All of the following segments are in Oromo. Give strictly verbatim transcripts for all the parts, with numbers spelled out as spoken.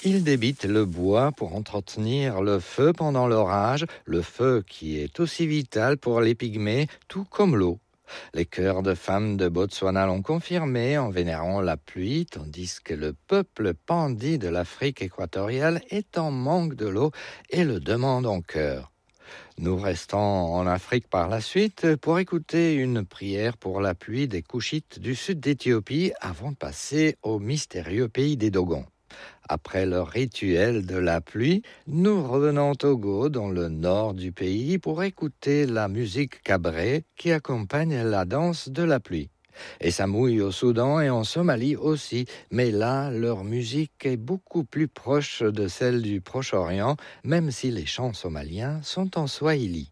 Ils débitent le bois pour entretenir le feu pendant l'orage, le feu qui est aussi vital pour les pygmées, tout comme l'eau. Les chœurs de femmes de Botswana l'ont confirmé en vénérant la pluie, tandis que le peuple pandi de l'Afrique équatoriale est en manque de l'eau et le demande en chœur. Nous restons en Afrique par la suite pour écouter une prière pour la pluie des Couchites du sud d'Éthiopie avant de passer au mystérieux pays des Dogons. Après leur rituel de la pluie, nous revenons au Togo, dans le nord du pays, pour écouter la musique cabré qui accompagne la danse de la pluie. Et ça mouille au Soudan et en Somalie aussi, mais là, leur musique est beaucoup plus proche de celle du Proche-Orient, même si les chants somaliens sont en swahili.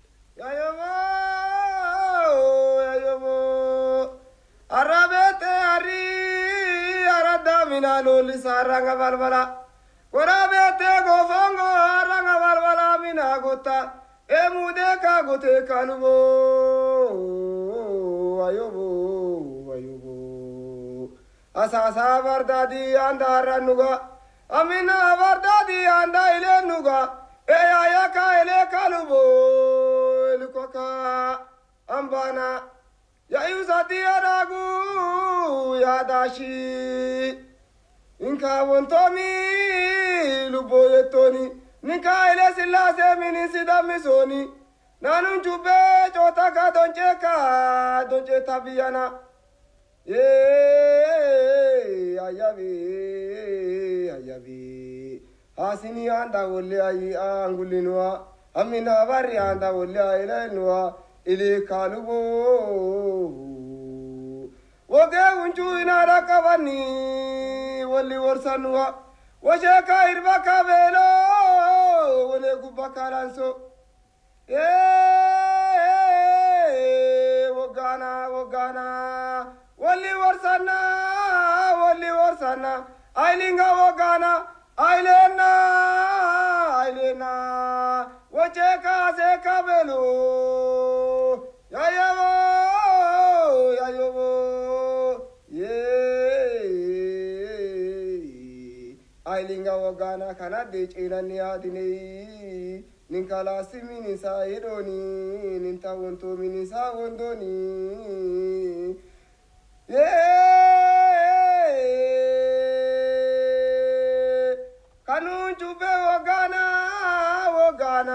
Mina loli saranga balbala korabete gofongo aranga balbala mina gota emude ka gote kalubo ayobo ayobo asasa bardadi andara nuga amina bardadi anda ile nuga eya yaka ile kalubo elukoka ambana ya yusati adagu ya dashi Inka wontomi luboyetoni Nika ile silase minisi damisoni Nanun jube chotaka doncheka donche tabiyana Ye ayabi ayabi Asini anda wole ayi angulinwa Amina bari anda wole ayilenwa Ili kalubo Woge unchu inara kavani Wali warsanwa Wajeka irbaka velo Wale gubaka lanso Eh Wogana wogana Wali warsana Wali warsana Ailinga wogana Ailena Ailena Wajeka zeka velo Yayawo Yayawo Ailinga wogana kana de china ni adine ninkala simini sa edoni ninta wonto mini sa wondoni yeah kanu jube wogana wogana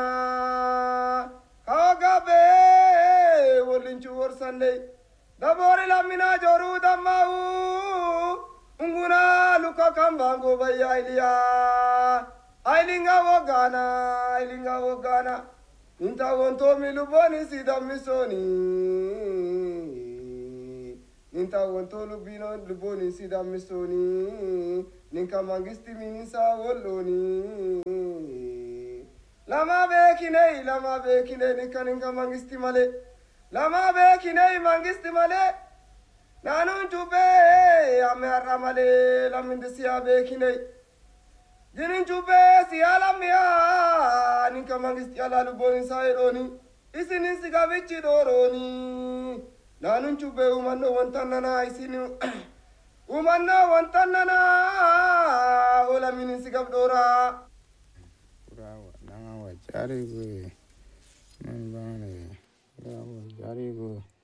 kaogabe wolinchu worsande dabore lamina joru damau Unguna luka kambango baya ilia Ailinga wogana Ailinga wogana Ninta wonto miluboni sida misoni Ninta wonto lubino luboni sida misoni Ninka mangisti minisa woloni Lama bekine lama bekine ninka ninka mangisti male Lama bekine mangisti male Nanun jube ame aramale laminde siya bekine Jinin jube siya lamia Ninka mangisti ala luboni saironi Isini siga vichi doroni Nanun jube umano wantanana isini Umano wantanana Ola mini siga dora Urawa nanga wajari gue Nambane Urawa wajari gue